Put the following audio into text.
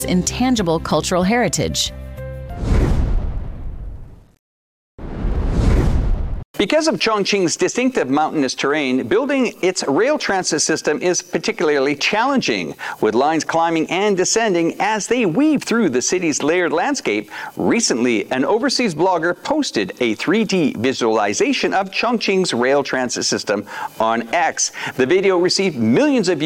intangible cultural heritage. Because of Chongqing's distinctive mountainous terrain, building its rail transit system is particularly challenging, with lines climbing and descending as they weave through the city's layered landscape. Recently, an overseas blogger posted a 3D visualization of Chongqing's rail transit system on X. The video received millions of views